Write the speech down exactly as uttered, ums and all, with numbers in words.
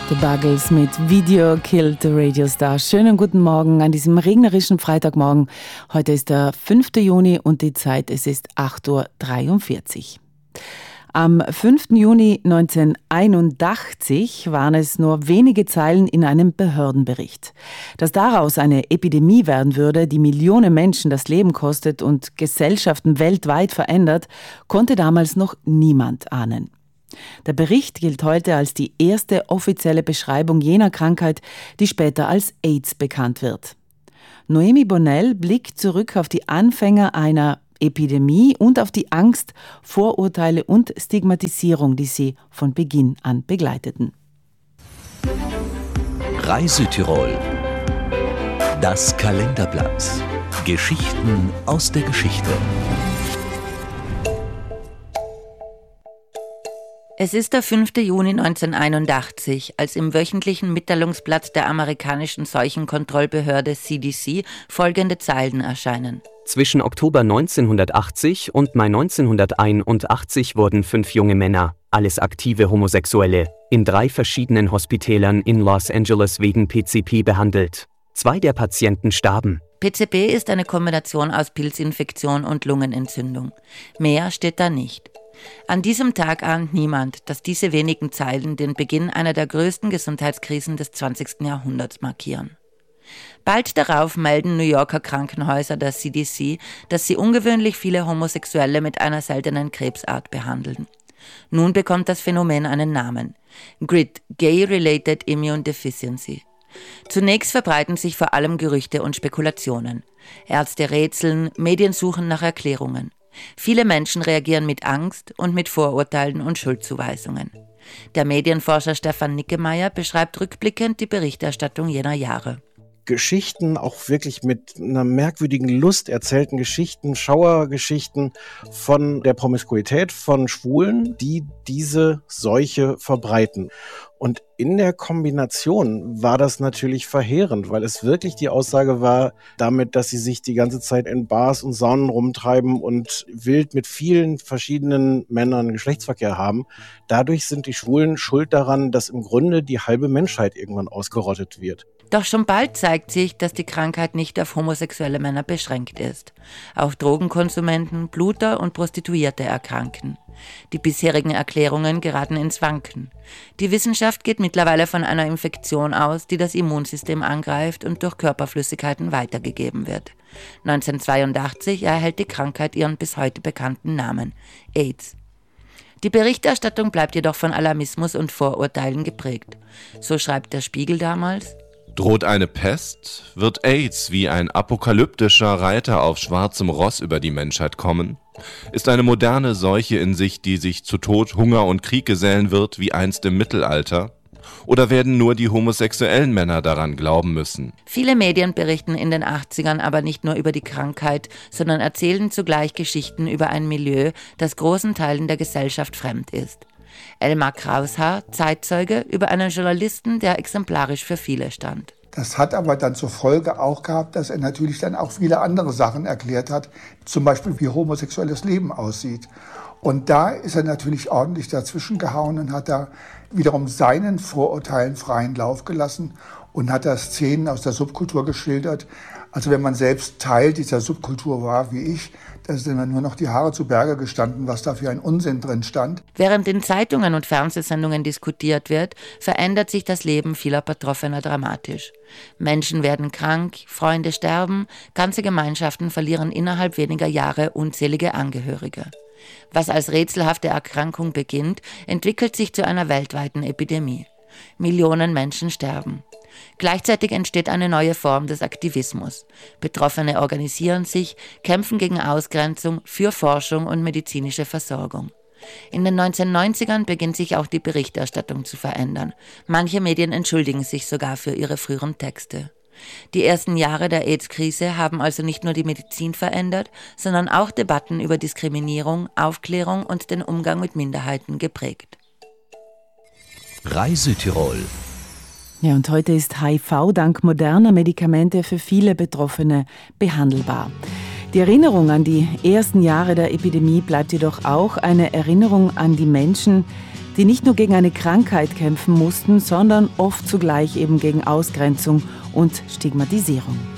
The Buggles mit Video Killed the Radio Star. Schönen guten Morgen an diesem regnerischen Freitagmorgen. Heute ist der fünfte Juni und die Zeit, es ist acht Uhr dreiundvierzig. Am fünften Juni neunzehnhunderteinundachtzig waren es nur wenige Zeilen in einem Behördenbericht. Dass daraus eine Epidemie werden würde, die Millionen Menschen das Leben kostet und Gesellschaften weltweit verändert, konnte damals noch niemand ahnen. Der Bericht gilt heute als die erste offizielle Beschreibung jener Krankheit, die später als AIDS bekannt wird. Noemi Bonnell blickt zurück auf die Anfänge einer Epidemie und auf die Angst, Vorurteile und Stigmatisierung, die sie von Beginn an begleiteten. Reisütirol. Das Kalenderblatt. Geschichten aus der Geschichte. Es ist der fünfte Juni neunzehnhunderteinundachtzig, als im wöchentlichen Mitteilungsblatt der amerikanischen Seuchenkontrollbehörde C D C folgende Zeilen erscheinen. Zwischen Oktober neunzehnhundertachtzig und Mai neunzehnhunderteinundachtzig wurden fünf junge Männer, alles aktive Homosexuelle, in drei verschiedenen Hospitälern in Los Angeles wegen P C P behandelt. Zwei der Patienten starben. P C P ist eine Kombination aus Pilzinfektion und Lungenentzündung. Mehr steht da nicht. An diesem Tag ahnt niemand, dass diese wenigen Zeilen den Beginn einer der größten Gesundheitskrisen des zwanzigsten Jahrhunderts markieren. Bald darauf melden New Yorker Krankenhäuser der C D C, dass sie ungewöhnlich viele Homosexuelle mit einer seltenen Krebsart behandeln. Nun bekommt das Phänomen einen Namen: G R I D, Gay-Related Immune Deficiency. Zunächst verbreiten sich vor allem Gerüchte und Spekulationen. Ärzte rätseln, Medien suchen nach Erklärungen. Viele Menschen reagieren mit Angst und mit Vorurteilen und Schuldzuweisungen. Der Medienforscher Stefan Nickemeyer beschreibt rückblickend die Berichterstattung jener Jahre. Geschichten, auch wirklich mit einer merkwürdigen Lust erzählten Geschichten, Schauergeschichten von der Promiskuität von Schwulen, die diese Seuche verbreiten. Und in der Kombination war das natürlich verheerend, weil es wirklich die Aussage war, damit, dass sie sich die ganze Zeit in Bars und Saunen rumtreiben und wild mit vielen verschiedenen Männern Geschlechtsverkehr haben. Dadurch sind die Schwulen schuld daran, dass im Grunde die halbe Menschheit irgendwann ausgerottet wird. Doch schon bald zeigt sich, dass die Krankheit nicht auf homosexuelle Männer beschränkt ist. Auch Drogenkonsumenten, Bluter und Prostituierte erkranken. Die bisherigen Erklärungen geraten ins Wanken. Die Wissenschaft geht mittlerweile von einer Infektion aus, die das Immunsystem angreift und durch Körperflüssigkeiten weitergegeben wird. neunzehnhundertzweiundachtzig erhält die Krankheit ihren bis heute bekannten Namen: AIDS. Die Berichterstattung bleibt jedoch von Alarmismus und Vorurteilen geprägt. So schreibt der Spiegel damals: Droht eine Pest, wird AIDS wie ein apokalyptischer Reiter auf schwarzem Ross über die Menschheit kommen? Ist eine moderne Seuche in sich, die sich zu Tod, Hunger und Krieg gesellen wird, wie einst im Mittelalter? Oder werden nur die homosexuellen Männer daran glauben müssen? Viele Medien berichten in den achtzigern aber nicht nur über die Krankheit, sondern erzählen zugleich Geschichten über ein Milieu, das großen Teilen der Gesellschaft fremd ist. Elmar Kraushaar, Zeitzeuge, über einen Journalisten, der exemplarisch für viele stand. Das hat aber dann zur Folge auch gehabt, dass er natürlich dann auch viele andere Sachen erklärt hat, zum Beispiel wie homosexuelles Leben aussieht. Und da ist er natürlich ordentlich dazwischen gehauen und hat da wiederum seinen Vorurteilen freien Lauf gelassen und hat da Szenen aus der Subkultur geschildert. Also wenn man selbst Teil dieser Subkultur war, wie ich, da sind dann nur noch die Haare zu Berge gestanden, was da für ein Unsinn drin stand. Während in Zeitungen und Fernsehsendungen diskutiert wird, verändert sich das Leben vieler Betroffener dramatisch. Menschen werden krank, Freunde sterben, ganze Gemeinschaften verlieren innerhalb weniger Jahre unzählige Angehörige. Was als rätselhafte Erkrankung beginnt, entwickelt sich zu einer weltweiten Epidemie. Millionen Menschen sterben. Gleichzeitig entsteht eine neue Form des Aktivismus. Betroffene organisieren sich, kämpfen gegen Ausgrenzung, für Forschung und medizinische Versorgung. In den neunzehnhundertneunzigern beginnt sich auch die Berichterstattung zu verändern. Manche Medien entschuldigen sich sogar für ihre früheren Texte. Die ersten Jahre der AIDS-Krise haben also nicht nur die Medizin verändert, sondern auch Debatten über Diskriminierung, Aufklärung und den Umgang mit Minderheiten geprägt. Reisütirol. Ja, und heute ist H I V dank moderner Medikamente für viele Betroffene behandelbar. Die Erinnerung an die ersten Jahre der Epidemie bleibt jedoch auch eine Erinnerung an die Menschen, die nicht nur gegen eine Krankheit kämpfen mussten, sondern oft zugleich eben gegen Ausgrenzung und Stigmatisierung.